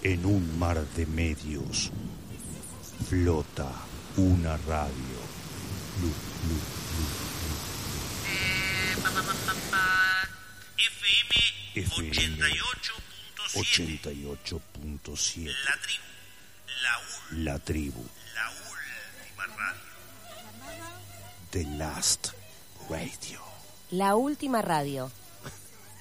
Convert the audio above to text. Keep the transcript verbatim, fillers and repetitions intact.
En un mar de medios flota una radio. Lu, lu, lu, lu. Eh, pa, pa, pa, pa, pa. F M ochenta y ocho punto siete. ochenta y ocho punto siete. La tribu. La, ul- La tribu. la última radio. The Last Radio. La última radio.